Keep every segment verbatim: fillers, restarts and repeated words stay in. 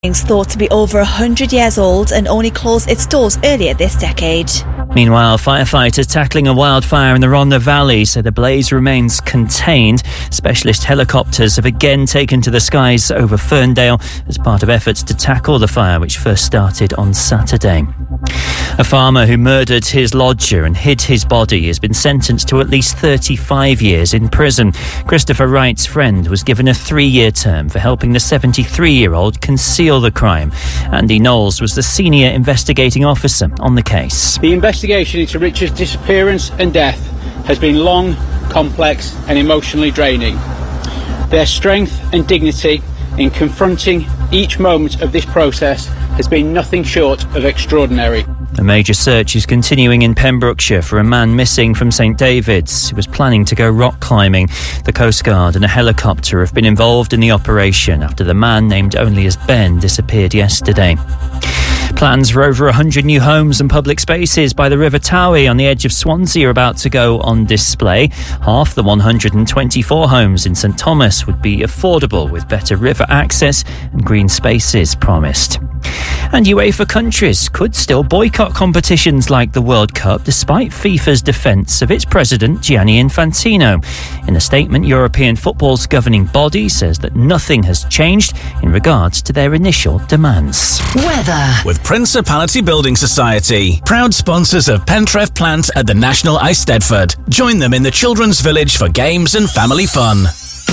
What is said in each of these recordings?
It's thought to be over one hundred years old and only closed its doors earlier this decade. Meanwhile, firefighters tackling a wildfire in the Rhondda Valley say the blaze remains contained. Specialist helicopters have again taken to the skies over Ferndale as part of efforts to tackle the fire, which first started on Saturday. A farmer who murdered his lodger and hid his body has been sentenced to at least thirty-five years in prison. Christopher Wright's friend was given a three-year term for helping the seventy-three-year-old conceal the crime. Andy Knowles was the senior investigating officer on the case. The investigation into Richard's disappearance and death has been long, complex and emotionally draining. Their strength and dignity in confronting each moment of this process has been nothing short of extraordinary. A major search is continuing in Pembrokeshire for a man missing from St David's who was planning to go rock climbing. The Coast Guard and a helicopter have been involved in the operation after the man, named only as Ben, disappeared yesterday. Plans for over one hundred new homes and public spaces by the River Towie on the edge of Swansea are about to go on display. Half the one hundred twenty-four homes in St Thomas would be affordable with better river access and green spaces promised. And UEFA countries could still boycott competitions like the World Cup despite FIFA's defence of its president Gianni Infantino. In a statement, European football's governing body says that nothing has changed in regards to their initial demands. Weather with Principality Building Society, proud sponsors of Pentref Plant at the National Eisteddfod. Join them in the Children's Village for games and family fun.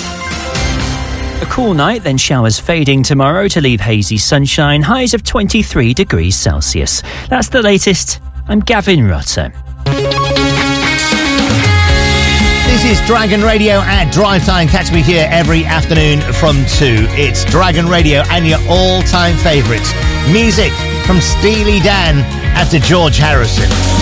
A cool night, then showers fading tomorrow to leave hazy sunshine, highs of twenty-three degrees Celsius. That's the latest. I'm Gavin Rutter. This is Dragon Radio at Drive Time. Catch me here every afternoon from two. It's Dragon Radio and your all-time favourites. Music from Steely Dan after George Harrison.